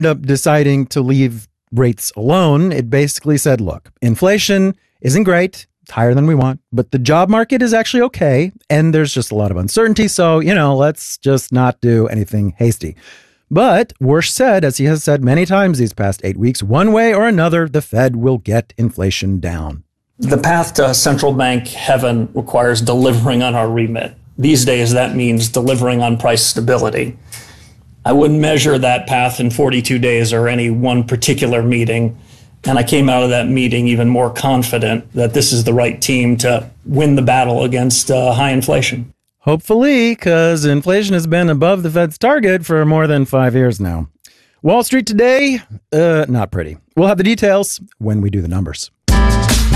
up deciding to leave rates alone. It basically said, look, inflation isn't great. It's higher than we want, but the job market is actually okay. And there's just a lot of uncertainty. So, let's just not do anything hasty. But Warsh said, as he has said many times these past 8 weeks, one way or another, the Fed will get inflation down. The path to central bank heaven requires delivering on our remit. These days, that means delivering on price stability. I wouldn't measure that path in 42 days or any one particular meeting. And I came out of that meeting even more confident that this is the right team to win the battle against high inflation. Hopefully, because inflation has been above the Fed's target for more than 5 years now. Wall Street today, not pretty. We'll have the details when we do the numbers.